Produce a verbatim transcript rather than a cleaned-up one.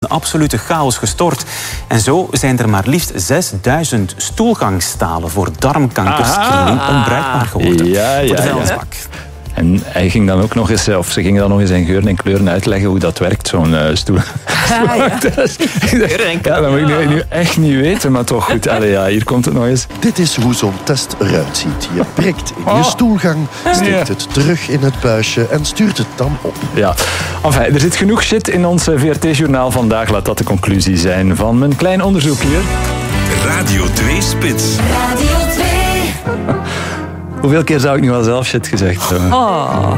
absolute chaos gestort. En zo zijn er maar liefst zesduizend stoelgangstalen voor darmkankerscreening onbruikbaar geworden. Ja, ja, voor de ja. vuilnisbak. En hij ging dan ook nog eens, of ze gingen dan nog eens in geuren en kleuren uitleggen hoe dat werkt, zo'n uh, stoel. Ah, ja. Ja, dat moet ik nu, nu echt niet weten, maar toch goed. Allee, ja, hier komt het nog eens. Dit is hoe zo'n test eruit ziet. Je prikt in je stoelgang, steekt het terug in het buisje en stuurt het dan op. Ja, enfin, er zit genoeg shit in ons V R T-journaal vandaag. Laat dat de conclusie zijn van mijn klein onderzoek hier. Radio twee Spits. Radio twee. Hoeveel keer zou ik nu al zelf shit gezegd hebben? Oh.